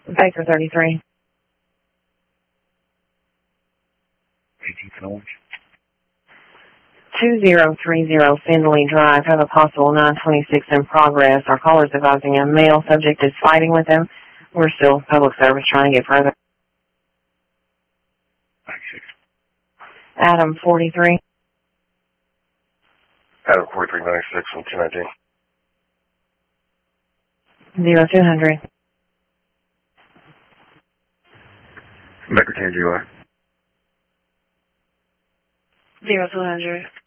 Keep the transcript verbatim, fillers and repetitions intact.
Baker thirty-three. eighteenth and Orange. two zero three zero Findlay Drive. Have a possible nine twenty-six in progress. Our caller's advising a male subject is fighting with him. We're still public service trying to get further. ninety-six. Adam forty-three. Adam forty-three ninety-six on two nineteen. zero two hundred. Baker ten G Y. zero two hundred.